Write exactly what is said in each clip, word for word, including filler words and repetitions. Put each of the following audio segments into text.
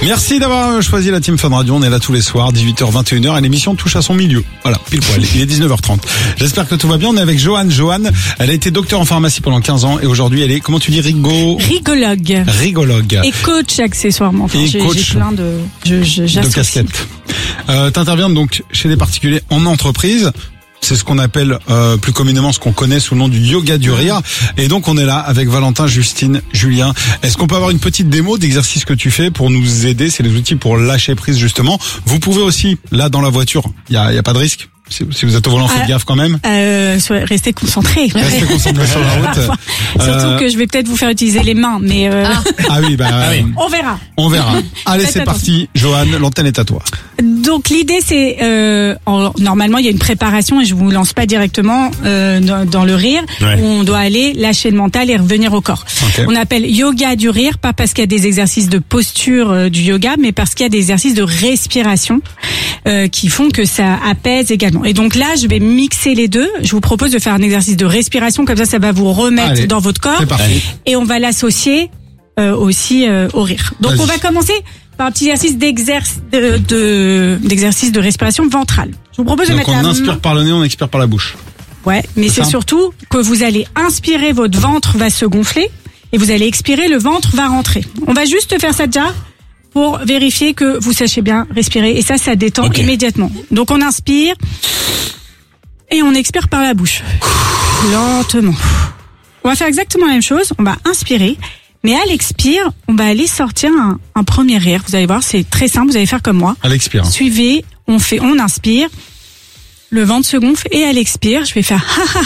Merci d'avoir choisi la Team Fun Radio. On est là tous les soirs, dix-huit heures vingt et une heures, et l'émission touche à son milieu. Voilà, pile poil. Il est dix-neuf heures trente. J'espère que tout va bien. On est avec Joanne. Joanne, elle a été docteur en pharmacie pendant quinze ans et aujourd'hui elle est, comment tu dis, rigo... rigologue. Rigologue. Et coach accessoirement. Enfin, et j'ai, coach j'ai plein de, je, je, de casquettes. Euh, t'interviens donc chez des particuliers en entreprise. C'est ce qu'on appelle euh, plus communément ce qu'on connaît sous le nom du yoga du rire. Et donc on est là avec Valentin, Justine, Julien. Est-ce qu'on peut avoir une petite démo d'exercice que tu fais pour nous aider? C'est les outils pour lâcher prise justement. Vous pouvez aussi, là dans la voiture, il y a, y a pas de risque. Si, si vous êtes au volant, faites euh, gaffe quand même. Euh, restez concentrés. Restez concentrés sur la route. Surtout euh... que je vais peut-être vous faire utiliser les mains, mais euh... ah. ah oui, bah ah oui. on verra. On verra. Allez, Faites c'est attention. parti. Joanne, l'antenne est à toi. Donc l'idée c'est euh, en, normalement il y a une préparation et je vous lance pas directement euh, dans, dans le rire. Ouais. Où on doit aller lâcher le mental et revenir au corps. Okay. On appelle yoga du rire, pas parce qu'il y a des exercices de posture euh, du yoga, mais parce qu'il y a des exercices de respiration euh, qui font que ça apaise également. Et donc là je vais mixer les deux. Je vous propose de faire un exercice de respiration, comme ça ça va vous remettre Allez, dans votre corps et on va l'associer euh, aussi euh, au rire. Donc Vas-y. on va commencer par un petit exercice d'exercice de, de, d'exercice de respiration ventrale. Je vous propose de Donc mettre on la inspire main... par le nez, on expire par la bouche. Ouais, mais c'est, c'est surtout que vous allez inspirer, votre ventre va se gonfler et vous allez expirer, le ventre va rentrer. On va juste faire ça déjà pour vérifier que vous sachez bien respirer et ça, ça détend okay. immédiatement. Donc on inspire et on expire par la bouche. Lentement. On va faire exactement la même chose, on va inspirer. Mais à l'expire, on va aller sortir un, un premier rire. Vous allez voir, c'est très simple. Vous allez faire comme moi. À l'expire. Suivez. On fait, on inspire. Le ventre se gonfle et à l'expire, je vais faire.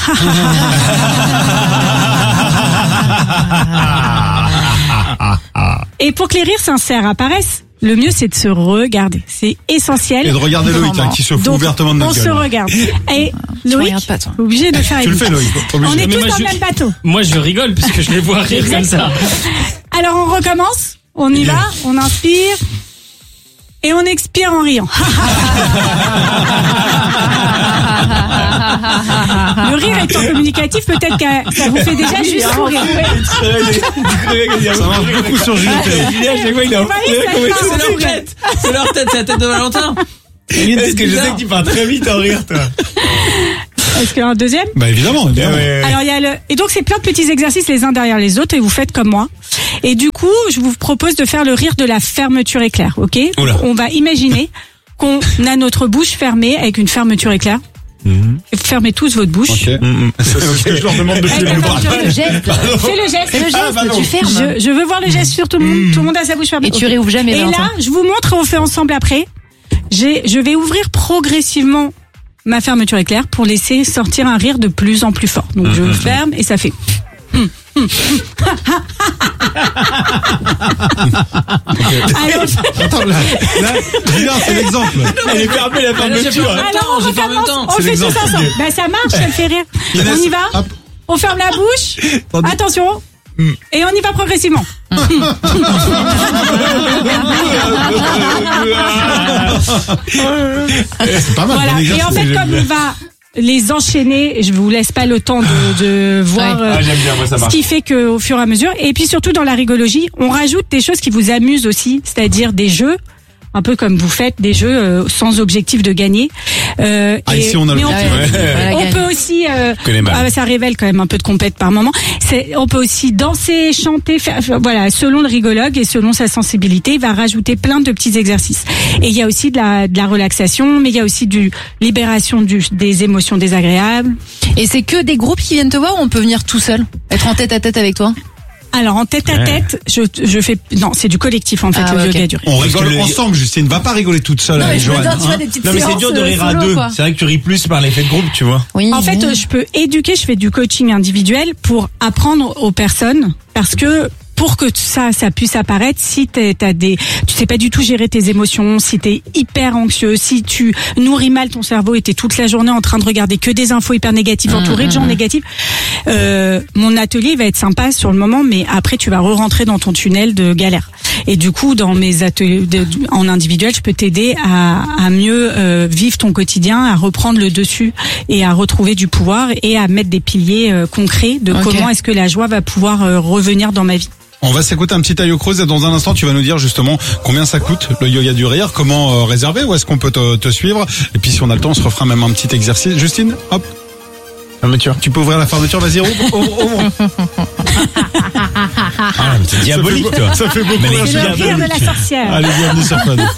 Et pour que les rires sincères apparaissent, le mieux c'est de se regarder. C'est essentiel. Et de regarder Loïc hein, qui se fout Donc, ouvertement de notre gueule. On se regarde. Et Loïc, obligé de faire. Tu le fais Loïc. On est tous dans le même bateau. Moi je rigole parce que je les vois rire comme ça. Alors on recommence. On y va. On inspire. Et on expire en riant. Le rire étant communicatif, peut-être que ça vous fait déjà juste sourire. Ça marche beaucoup sur Julien. Julien, je vois, il a c'est leur tête. C'est leur tête, c'est la tête de Valentin. Est-ce que je sais que tu pars très vite en rire, toi. Est-ce qu'il y a un deuxième? Bah évidemment, évidemment. Alors il y a le et donc c'est plein de petits exercices les uns derrière les autres et vous faites comme moi. Et du coup, je vous propose de faire le rire de la fermeture éclair, OK? Oula. On va imaginer qu'on a notre bouche fermée avec une fermeture éclair. Mmh. Fermez tous votre bouche. Okay. Mmh. C'est okay. ce que je leur demande depuis le début. Fais le geste. Fais le geste. Fais le geste. Ah, tu fermes. Je, je veux voir le geste sur tout le monde. Mmh. Tout le monde a sa bouche fermée. Et tu okay. réouvres jamais. Et Valentin. là, je vous montre et on fait ensemble après. J'ai, je vais ouvrir progressivement ma fermeture éclair pour laisser sortir un rire de plus en plus fort. Donc mmh. je ferme et ça fait. Mmh. Mmh. Alors, attends, là, là, Julien, c'est l'exemple. Elle est fermée la fermeture. Alors, on recommence, on fait tout ça ensemble. Ben, ça marche, ça me fait rire. On y va. Hop. On ferme la bouche. Attendez. Attention. Mm. Et on y va progressivement. Mm. C'est pas mal. Voilà. Et en fait, comme on va les enchaîner, je vous laisse pas le temps de, de voir ouais. euh, ah, j'aime bien, moi, ça marche. Ce qui fait que au fur et à mesure, et puis surtout dans la rigologie, on rajoute des choses qui vous amusent aussi, c'est-à-dire des jeux. Un peu comme vous faites des jeux euh, sans objectif de gagner. Euh, ah, et, ici on a le on, ouais, peut, ouais. on peut aussi, euh, ah, ça révèle quand même un peu de compète par moment. C'est, on peut aussi danser, chanter, faire, voilà, selon le rigologue et selon sa sensibilité, il va rajouter plein de petits exercices. Et il y a aussi de la, de la relaxation, mais il y a aussi du libération du, des émotions désagréables. Et c'est que des groupes qui viennent te voir ou on peut venir tout seul, être en tête à tête avec toi? Alors en tête à tête, je je fais non, c'est du collectif en fait ah, le okay. yoga du rire. On rigole le... ensemble, Justine, va pas rigoler toute seule non, avec Joanne. Hein. Non mais c'est dur de rire à deux. Quoi. C'est vrai que tu ris plus par l'effet de groupe, tu vois. Oui. En fait, je peux éduquer, je fais du coaching individuel pour apprendre aux personnes parce que pour que ça, ça puisse apparaître, si t'es, t'as des, tu sais pas du tout gérer tes émotions, si t'es hyper anxieux, si tu nourris mal ton cerveau et t'es toute la journée en train de regarder que des infos hyper négatives, entouré de gens négatifs, euh, mon atelier va être sympa sur le moment, mais après tu vas re-rentrer dans ton tunnel de galère. Et du coup, dans mes ateliers de, en individuel, je peux t'aider à, à mieux euh, vivre ton quotidien, à reprendre le dessus et à retrouver du pouvoir et à mettre des piliers euh, concrets de okay. comment est-ce que la joie va pouvoir euh, revenir dans ma vie. On va s'écouter un petit Taio Cruz et dans un instant tu vas nous dire justement combien ça coûte le yoga du rire, comment euh, réserver, où est-ce qu'on peut te, te suivre, et puis si on a le temps on se refera même un petit exercice. Justine, hop. Fermeture. Tu peux ouvrir la fermeture, vas-y, ouvre, ouvre, ouvre. Ah, mais c'est diabolique, toi. Ça fait beaucoup C'est le rire de la sorcière. Allez, bienvenue sur Fun.